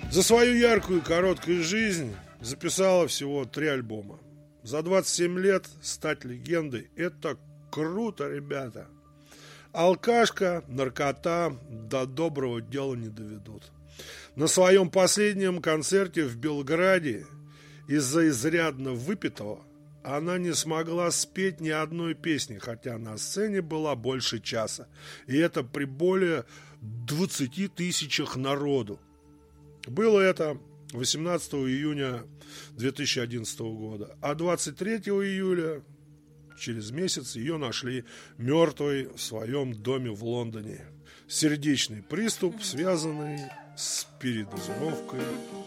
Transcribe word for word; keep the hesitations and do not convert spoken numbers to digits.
За свою яркую и короткую жизнь записала всего три альбома. За двадцать семь лет стать легендой — это круто, ребята. Алкашка, наркота до доброго дела не доведут. На своем последнем концерте в Белграде из-за изрядно выпитого она не смогла спеть ни одной песни, хотя на сцене была больше часа. И это при более двадцати тысячах народу. Было это восемнадцатого июня две тысячи одиннадцатого года. А двадцать третьего июля, через месяц, ее нашли мертвой в своем доме в Лондоне. Сердечный приступ, связанный с передозировкой